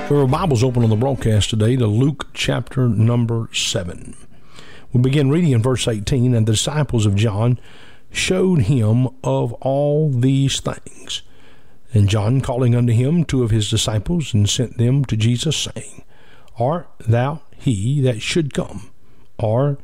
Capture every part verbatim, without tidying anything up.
There are Bibles open on the broadcast today to Luke chapter number seven. We begin reading in verse eighteen, and the disciples of John showed him of all these things. And John, calling unto him two of his disciples, and sent them to Jesus, saying, Art thou he that should come, or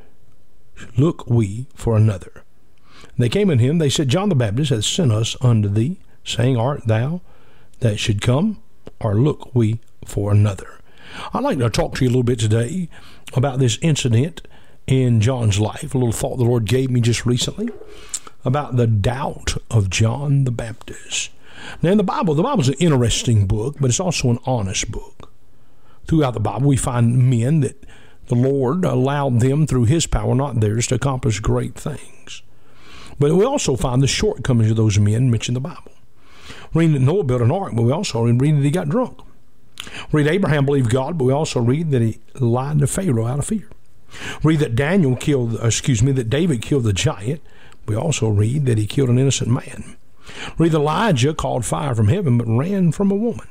look we for another? And they came unto him, they said, John the Baptist hath sent us unto thee, saying, Art thou that should come, or look we for another? I'd like to talk to you a little bit today about this incident in John's life, a little thought the Lord gave me just recently about the doubt of John the Baptist. Now in the Bible, the Bible's an interesting book, but it's also an honest book. Throughout the Bible, we find men that the Lord allowed them through his power, not theirs, to accomplish great things. But we also find the shortcomings of those men mentioned in the Bible. Read that Noah built an ark, but we also read that he got drunk. Read Abraham believed God, but we also read that he lied to Pharaoh out of fear. Read that Daniel killed, excuse me, that David killed the giant. We also read that he killed an innocent man. Read that Elijah called fire from heaven, but ran from a woman.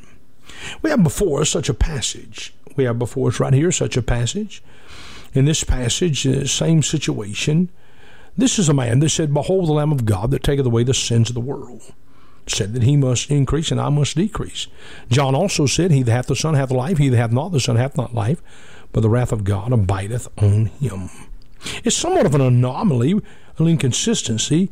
We have before us such a passage. We have before us right here such a passage. In this passage, the same situation. This is a man that said, Behold the Lamb of God that taketh away the sins of the world. Said that he must increase and I must decrease. John also said, He that hath the Son hath life, he that hath not the Son hath not life, but the wrath of God abideth on him. It's somewhat of an anomaly, an inconsistency.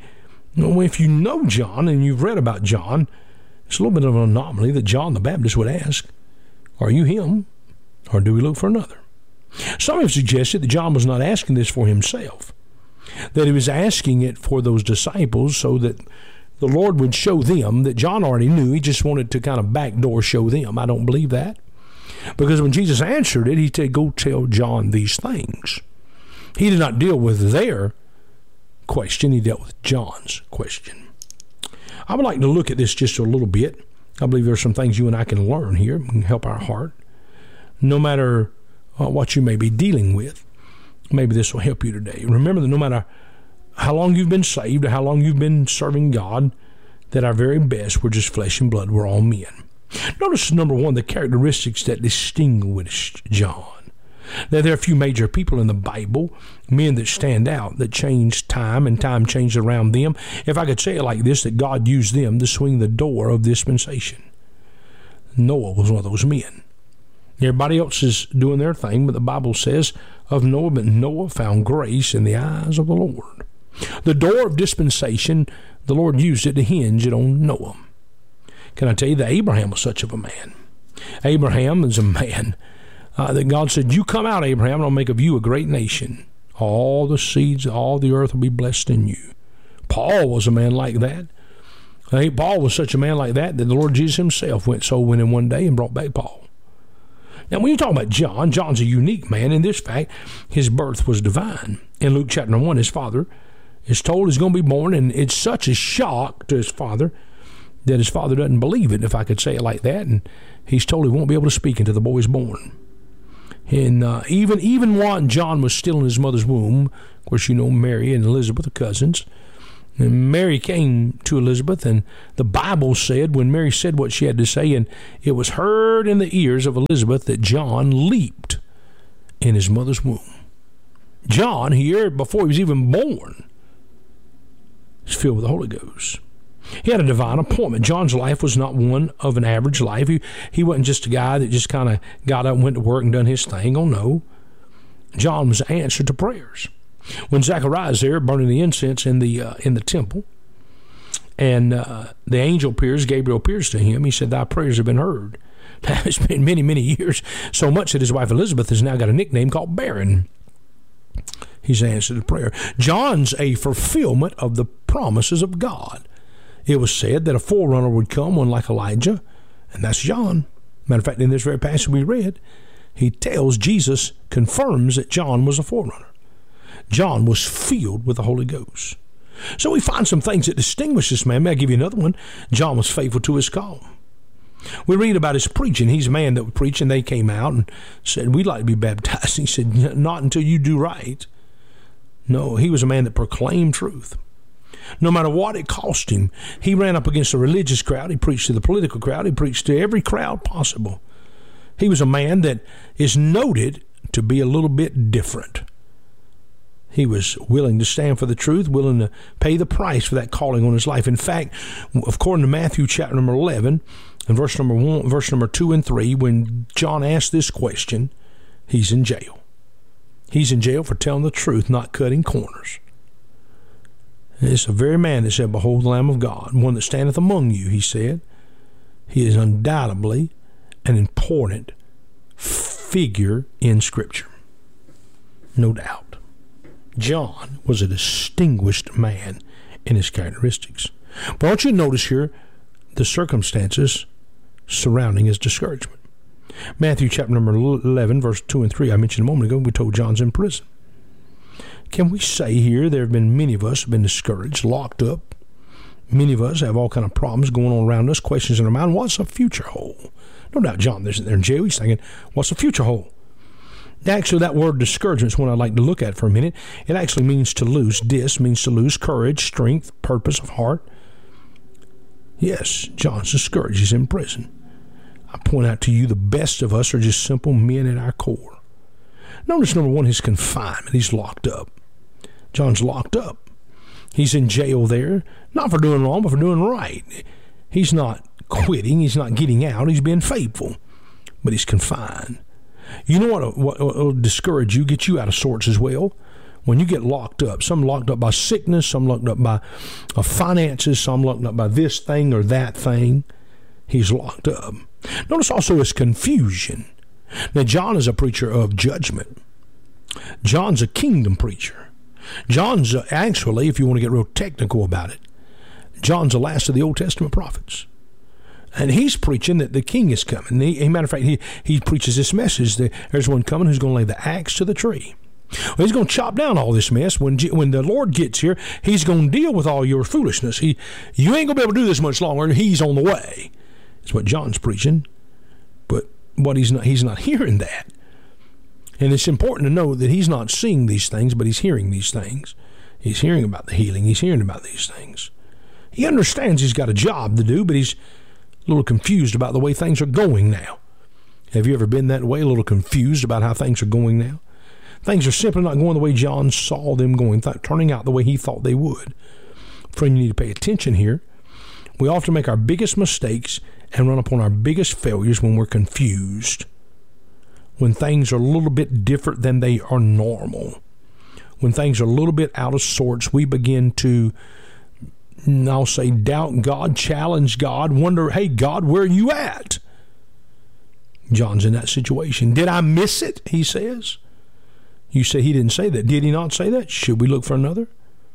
If you know John and you've read about John, it's a little bit of an anomaly that John the Baptist would ask, Are you him, or do we look for another? Some have suggested that John was not asking this for himself, that he was asking it for those disciples so that the Lord would show them that John already knew. He just wanted to kind of backdoor show them. I don't believe that. Because when Jesus answered it, he said, Go tell John these things. He did not deal with their question. He dealt with John's question. I would like to look at this just a little bit. I believe there are some things you and I can learn here and help our heart. No matter uh, what you may be dealing with, maybe this will help you today. Remember that no matter how long you've been saved, or how long you've been serving God, that our very best, we're just flesh and blood. We're all men. Notice, number one, the characteristics that distinguished John. Now, there are a few major people in the Bible, men that stand out, that changed time, and time changed around them. If I could say it like this, that God used them to swing the door of dispensation. Noah was one of those men. Everybody else is doing their thing, but the Bible says of Noah, but Noah found grace in the eyes of the Lord. The door of dispensation, the Lord used it to hinge it on Noah. Can I tell you that Abraham was such of a man? Abraham is a man uh, that God said, You come out, Abraham, and I'll make of you a great nation. All the seeds, all the earth will be blessed in you. Paul was a man like that. I think Paul was such a man like that that the Lord Jesus himself went soul winning one day and brought back Paul. Now, when you talk about John, John's a unique man in this fact. His birth was divine. In Luke chapter one, his father is told he's going to be born, and it's such a shock to his father that his father doesn't believe it, if I could say it like that, and he's told he won't be able to speak until the boy's born. And uh, even even while John was still in his mother's womb, of course, you know, Mary and Elizabeth are cousins, and Mary came to Elizabeth, and the Bible said, when Mary said what she had to say, and it was heard in the ears of Elizabeth that John leaped in his mother's womb. John, here, before he was even born, is filled with the Holy Ghost. He had a divine appointment. John's life was not one of an average life. He, he wasn't just a guy that just kind of got up and went to work and done his thing. Oh, no. John was the answer to prayers. When Zechariah is there burning the incense in the uh, in the temple, and uh, the angel appears, Gabriel appears to him, he said, Thy prayers have been heard. Now, it's been many, many years, so much that his wife Elizabeth has now got a nickname called barren. He's answered to prayer. John's a fulfillment of the promises of God. It was said that a forerunner would come, one like Elijah, and that's John. Matter of fact, in this very passage we read, he tells, Jesus confirms that John was a forerunner. John was filled with the Holy Ghost. So we find some things that distinguish this man. May I give you another one? John was faithful to his call. We read about his preaching. He's a man that would preach, and they came out and said, We'd like to be baptized. He said, Not until you do right. No, he was a man that proclaimed truth. No matter what it cost him, he ran up against a religious crowd. He preached to the political crowd. He preached to every crowd possible. He was a man that is noted to be a little bit different. He was willing to stand for the truth, willing to pay the price for that calling on his life. In fact, according to Matthew chapter number eleven, and verse number one, verse number two and three, when John asked this question, he's in jail. He's in jail for telling the truth, not cutting corners. And it's the very man that said, "Behold the Lamb of God, one that standeth among you," he said. He is undoubtedly an important figure in Scripture. No doubt. John was a distinguished man in his characteristics. But I want you to notice here the circumstances surrounding his discouragement. Matthew chapter number eleven, verse two and three, I mentioned a moment ago, we told John's in prison. Can we say here there have been many of us have been discouraged, locked up? Many of us have all kind of problems going on around us, questions in our mind. What's the future hold? No doubt John isn't there in jail. He's thinking, what's the future hold? Actually, that word discouragement is one I'd like to look at for a minute. It actually means to lose. Dis means to lose courage, strength, purpose of heart. Yes, John's discouraged. He's in prison. I point out to you the best of us are just simple men at our core. Notice, number one, his confinement. He's locked up. John's locked up. He's in jail there, not for doing wrong, but for doing right. He's not quitting. He's not getting out. He's being faithful, but he's confined. You know what, what will discourage you, get you out of sorts as well? When you get locked up, some locked up by sickness, some locked up by uh, finances, some locked up by this thing or that thing. He's locked up. Notice also his confusion. Now, John is a preacher of judgment. John's a kingdom preacher. John's uh, actually, if you want to get real technical about it, John's the last of the Old Testament prophets. And he's preaching that the king is coming. He, as a matter of fact, he, he preaches this message that there's one coming who's going to lay the axe to the tree. Well, he's going to chop down all this mess. When when the Lord gets here, he's going to deal with all your foolishness. He, you ain't going to be able to do this much longer. He's on the way. That's what John's preaching. But what he's not, he's not hearing that. And it's important to know that he's not seeing these things, but he's hearing these things. He's hearing about the healing. He's hearing about these things. He understands he's got a job to do, but he's a little confused about the way things are going now. Have you ever been that way, a little confused about how things are going now? Things are simply not going the way John saw them going, th- turning out the way he thought they would. Friend, you need to pay attention here. We often make our biggest mistakes and run upon our biggest failures when we're confused, when things are a little bit different than they are normal. When things are a little bit out of sorts, we begin to, I'll say, doubt God, challenge God, wonder, hey, God, where are you at? John's in that situation. Did I miss it? He says. You say he didn't say that. Did he not say that? Should we look for another?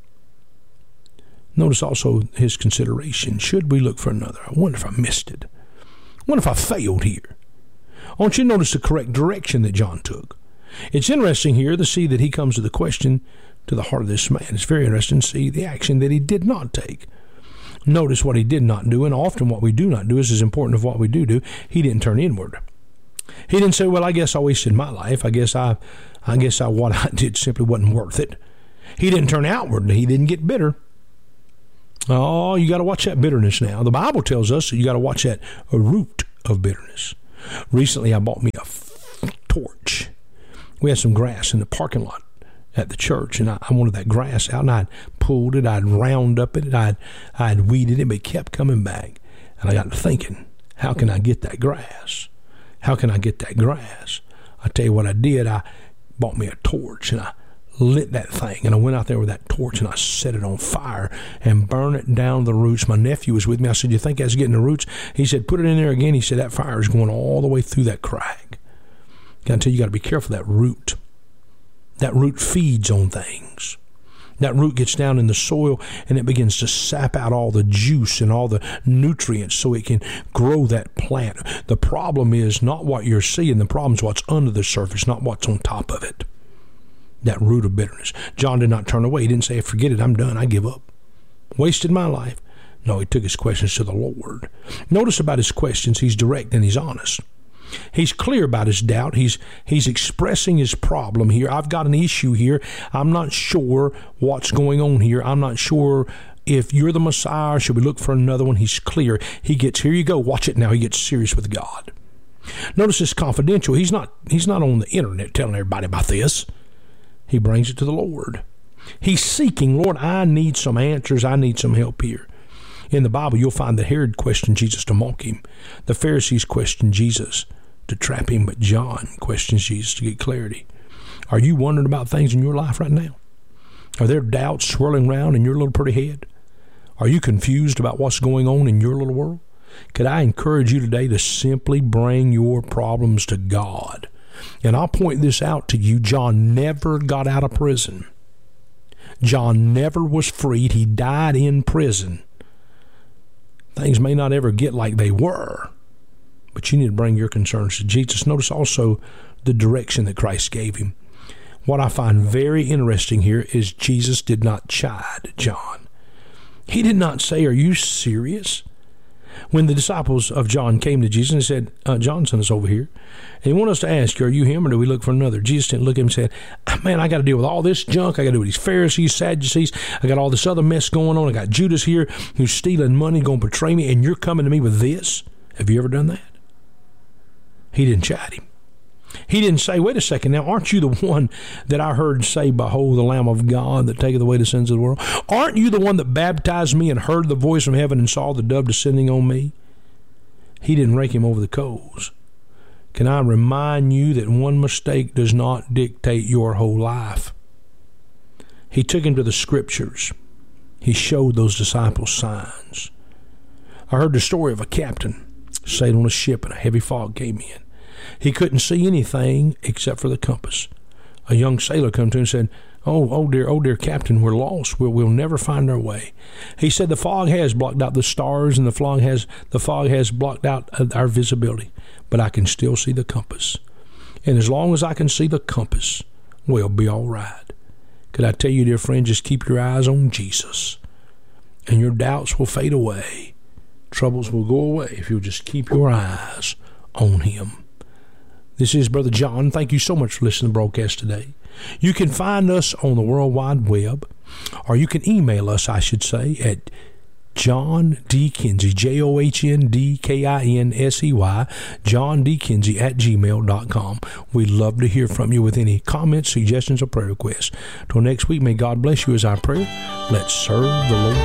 Notice also his consideration. Should we look for another? I wonder if I missed it. I wonder if I failed here. I want you to notice the correct direction that John took. It's interesting here to see that he comes to the question to the heart of this man. It's very interesting to see the action that he did not take. Notice what he did not do, and often what we do not do is as important as what we do do. He didn't turn inward. He didn't say, well, I guess I wasted my life. I guess I I guess I, what I did simply wasn't worth it. He didn't turn outward. He didn't get bitter. Oh, you got to watch that bitterness now. The Bible tells us that you got to watch that a root of bitterness. Recently, I bought me a f- torch. We had some grass in the parking lot at the church, and I, I wanted that grass out, and I'd pulled it, I'd round up it, I'd, I'd weeded it, but it kept coming back. And I got to thinking, how can I get that grass? How can I get that grass? I tell you what I did. I bought me a torch, and I lit that thing, and I went out there with that torch, and I set it on fire and burned it down the roots. My nephew was with me. I said, you think that's getting the roots? He said, put it in there again. He said, that fire is going all the way through that crag. I tell you, you got to be careful of that root. That root feeds on things. That root gets down in the soil, and it begins to sap out all the juice and all the nutrients so it can grow that plant. The problem is not what you're seeing. The problem is what's under the surface, not what's on top of it. That root of bitterness. John did not turn away. He didn't say, forget it, I'm done, I give up. Wasted my life. No, he took his questions to the Lord. Notice about his questions, he's direct and he's honest. He's clear about his doubt. He's he's expressing his problem here. I've got an issue here. I'm not sure what's going on here. I'm not sure if you're the Messiah. Should we look for another one? He's clear. He gets, here you go, watch it now. He gets serious with God. Notice it's confidential. He's not, he's not on the internet telling everybody about this. He brings it to the Lord. He's seeking, Lord, I need some answers. I need some help here. In the Bible, you'll find that Herod questioned Jesus to mock him. The Pharisees questioned Jesus to trap him, but John questions Jesus to get clarity. Are you wondering about things in your life right now? Are there doubts swirling around in your little pretty head? Are you confused about what's going on in your little world? Could I encourage you today to simply bring your problems to God? And I'll point this out to you. John never got out of prison. John never was freed. He died in prison. Things may not ever get like they were, but you need to bring your concerns to Jesus. Notice also the direction that Christ gave him. What I find very interesting here is Jesus did not chide John. He did not say, are you serious? When the disciples of John came to Jesus and said, uh, John sent us over here, and he wanted us to ask you, are you him or do we look for another? Jesus didn't look at him and said, man, I got to deal with all this junk. I got to deal with these Pharisees, Sadducees. I got all this other mess going on. I got Judas here who's stealing money, going to betray me, and you're coming to me with this? Have you ever done that? He didn't chide him. He didn't say, wait a second, now aren't you the one that I heard say, behold the Lamb of God that taketh away the sins of the world? Aren't you the one that baptized me and heard the voice from heaven and saw the dove descending on me? He didn't rake him over the coals. Can I remind you that one mistake does not dictate your whole life? He took him to the scriptures. He showed those disciples signs. I heard the story of a captain sailed on a ship and a heavy fog came in. He couldn't see anything except for the compass. A young sailor come to him and said, oh, oh dear, oh dear, Captain, we're lost. We'll, we'll never find our way. He said, the fog has blocked out the stars and the fog has, the fog has blocked out our visibility, but I can still see the compass. And as long as I can see the compass, we'll be all right. Could I tell you, dear friend, just keep your eyes on Jesus, and your doubts will fade away. Troubles will go away if you'll just keep your eyes on him. This is Brother John. Thank you so much for listening to the broadcast today. You can find us on the World Wide Web, or you can email us, I should say, at John D. Kinsey, J O H N D K I N S E Y, John D. Kinsey at gmail dot com. We'd love to hear from you with any comments, suggestions, or prayer requests. Till next week, may God bless you as our prayer. Let's serve the Lord.